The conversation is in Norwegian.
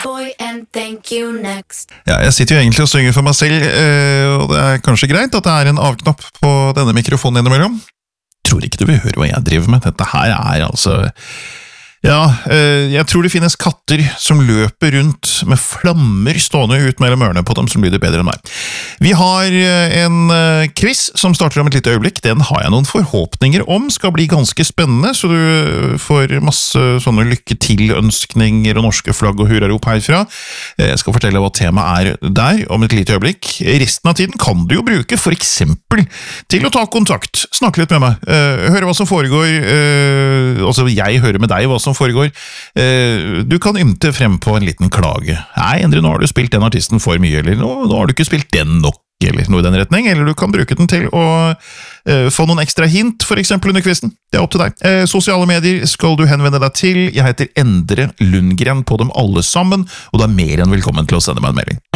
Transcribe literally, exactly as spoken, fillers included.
Boy and thank you next. Ja, jeg sitter jo egentlig og synger for meg selv, og det er kanskje greit at det er en avknapp på denne mikrofonen innimellom. Tror ikke du vil høre hva jeg driver med. Dette her er altså... Ja, jeg tror det finnes katter som løper rundt med flammer stående ut mellom ørene på dem som lyder bedre enn meg. Vi har en quiz som starter om et lite øyeblikk. Den har jeg noen forhåpninger om, skal bli ganske spennende, så du får masse sånne lykke til-ønskninger og norske flagg og hurrarop herfra. Jeg skal fortelle hva temaet er der om et lite øyeblikk. Resten av tiden kan du jo bruke for eksempel til å ta kontakt, snakke litt med meg, høre hva som foregår, altså jeg hører med deg hva som foregår. Du kan ymte frem på en liten klage. Nei, Endre, nå har du spilt den artisten for mye, eller nå, nå har du ikke spilt den nok, eller noe i den retning, eller du kan bruke den til å uh, få noen ekstra hint, for eksempel under quizen. Det er opp til deg. Uh, sosiale medier skal du henvende deg til. Jeg heter Endre Lundgren på dem alle sammen, og du er mer enn velkommen til å sende meg en melding.